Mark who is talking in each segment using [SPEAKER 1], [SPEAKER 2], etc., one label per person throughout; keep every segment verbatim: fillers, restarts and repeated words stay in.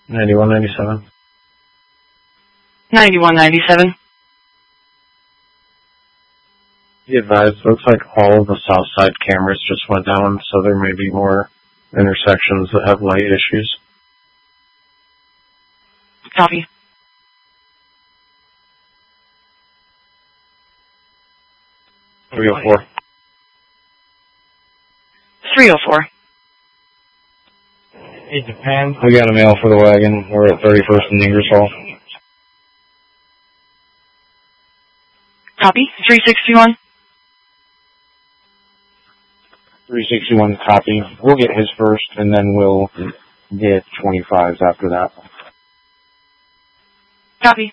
[SPEAKER 1] ninety-one ninety-seven.
[SPEAKER 2] ninety-one ninety-seven.
[SPEAKER 1] Be advised, looks like all of the south side cameras just went down, so there may be more intersections that have light issues.
[SPEAKER 2] Copy.
[SPEAKER 1] three oh four.
[SPEAKER 2] three oh four.
[SPEAKER 1] Hey, Japan. We got a mail for the wagon. We're at thirty-first and Ingersoll.
[SPEAKER 2] Copy. three sixty-one.
[SPEAKER 1] three sixty-one copy. We'll get his first, and then we'll get twenty-fives after that.
[SPEAKER 2] Copy.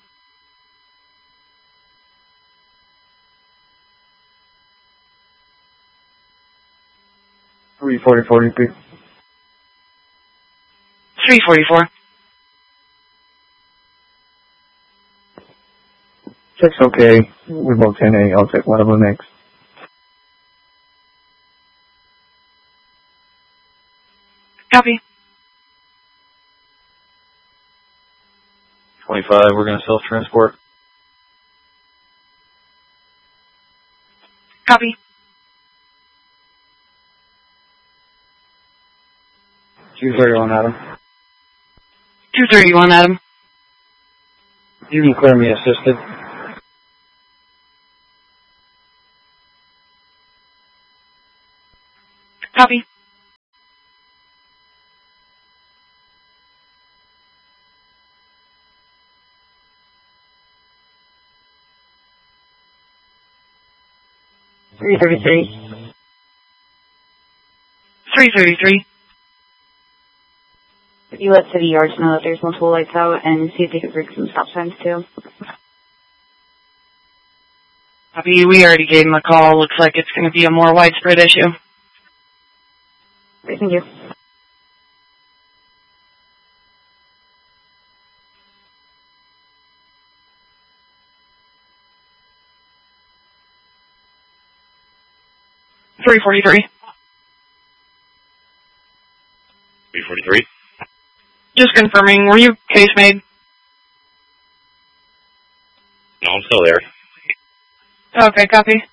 [SPEAKER 1] three forty-four, repeat.
[SPEAKER 2] three forty-four.
[SPEAKER 1] Six okay. We're both ten A. I'll take one of them next.
[SPEAKER 2] Copy.
[SPEAKER 1] twenty-five, we're going to self-transport.
[SPEAKER 2] Copy.
[SPEAKER 1] two thirty-one, Adam.
[SPEAKER 2] two thirty-one, Adam.
[SPEAKER 1] You can clear me assisted.
[SPEAKER 2] Copy.
[SPEAKER 3] three thirty-three.
[SPEAKER 2] three thirty-three.
[SPEAKER 3] You let city yards know that there's multiple lights out and see if they can bring some stop signs too.
[SPEAKER 2] Copy. We already gave him a call. Looks like it's going to be a more widespread issue.
[SPEAKER 3] Great, thank you.
[SPEAKER 2] three forty-three.
[SPEAKER 4] three forty-three.
[SPEAKER 2] Just confirming, were you case made?
[SPEAKER 4] No, I'm still there.
[SPEAKER 2] Okay, copy.